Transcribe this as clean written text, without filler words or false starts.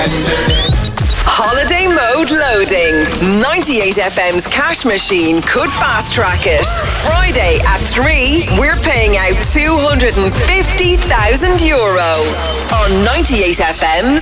Holiday mode loading. 98 FM's cash machine could fast track it. Friday at 3, we're paying out €250,000 on 98 FM's